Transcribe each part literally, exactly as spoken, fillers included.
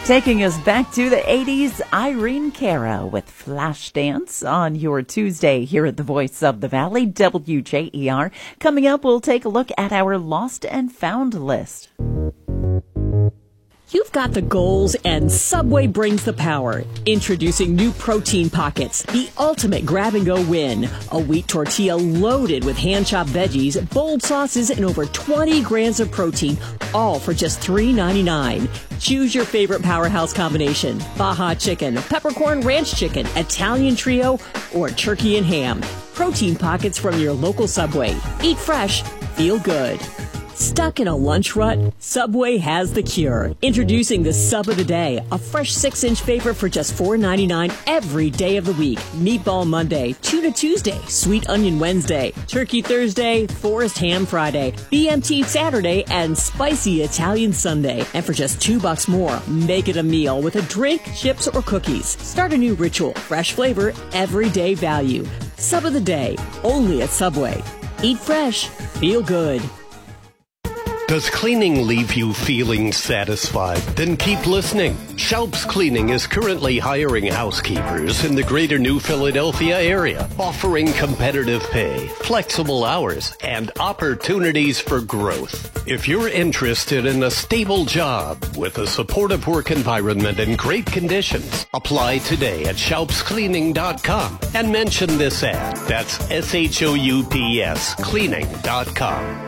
Taking us back to the eighties, Irene Cara with Flashdance on your Tuesday here at the Voice of the Valley, W J E R. Coming up, we'll take a look at our Lost and Found list. You've got the goals and Subway brings the power. Introducing new Protein Pockets, the ultimate grab-and-go win. A wheat tortilla loaded with hand-chopped veggies, bold sauces, and over twenty grams of protein, all for just three ninety-nine. Choose your favorite powerhouse combination. Baja chicken, peppercorn ranch chicken, Italian trio, or turkey and ham. Protein Pockets from your local Subway. Eat fresh, feel good. Stuck in a lunch rut? Subway has the cure. Introducing the Sub of the Day, a fresh six-inch favorite for just four ninety-nine every day of the week. Meatball Monday, Tuna Tuesday, Sweet Onion Wednesday, Turkey Thursday, Forest Ham Friday, B M T Saturday, and Spicy Italian Sunday. And for just two bucks more, make it a meal with a drink, chips, or cookies. Start a new ritual, fresh flavor, everyday value. Sub of the Day, only at Subway. Eat fresh, feel good. Does cleaning leave you feeling satisfied? Then keep listening. Schaub's Cleaning is currently hiring housekeepers in the greater New Philadelphia area, offering competitive pay, flexible hours, and opportunities for growth. If you're interested in a stable job with a supportive work environment and great conditions, apply today at schaubs cleaning dot com and mention this ad. That's S H O U P S cleaning dot com.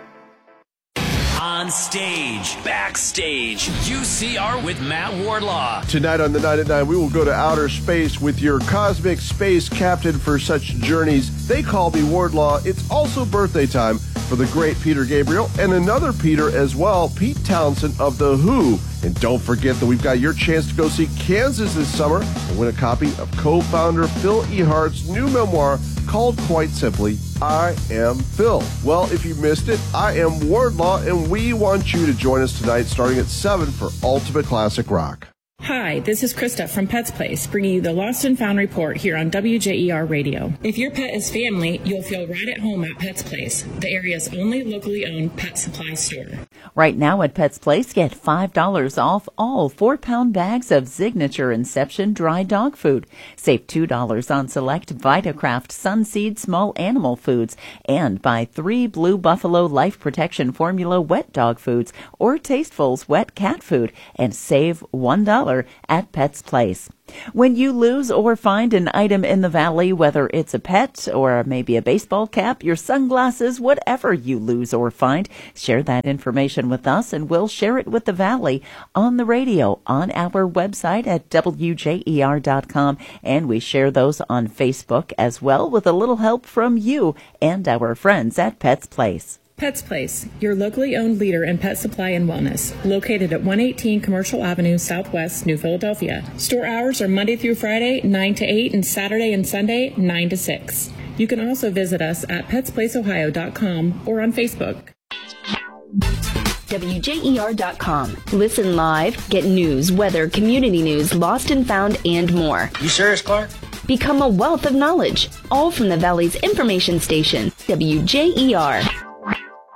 On stage, backstage, U C R with Matt Wardlaw. Tonight on the Night at Nine, we will go to outer space with your cosmic space captain for such journeys. They call me Wardlaw. It's also birthday time for the great Peter Gabriel and another Peter as well, Pete Townsend of The Who. And don't forget that we've got your chance to go see Kansas this summer and win a copy of co-founder Phil Ehart's new memoir called quite simply, I Am Phil. Well, if you missed it, I am Wardlaw, and we want you to join us tonight starting at seven for Ultimate Classic Rock. Hi, this is Krista from Pets Place, bringing you the Lost and Found report here on W J E R Radio. If your pet is family, you'll feel right at home at Pets Place, the area's only locally owned pet supply store. Right now at Pets Place, get five dollars off all four-pound bags of Signature Inception dry dog food. Save two dollars on select Vitacraft Sunseed small animal foods, and buy three Blue Buffalo Life Protection Formula wet dog foods or Tastefuls wet cat food, and save one dollar at Pets Place. When you lose or find an item in the valley, whether it's a pet or maybe a baseball cap, your sunglasses, whatever you lose or find, share that information with us and we'll share it with the valley on the radio, on our website at W J E R dot com, and we share those on Facebook as well with a little help from you and our friends at Pets Place. Pets Place, your locally owned leader in pet supply and wellness, located at one eighteen Commercial Avenue, Southwest, New Philadelphia. Store hours are Monday through Friday, nine to eight, and Saturday and Sunday, nine to six. You can also visit us at pets place ohio dot com or on Facebook. W J E R dot com. Listen live, get news, weather, community news, lost and found, and more. You serious, Clark? Become a wealth of knowledge, all from the Valley's information station, W J E R.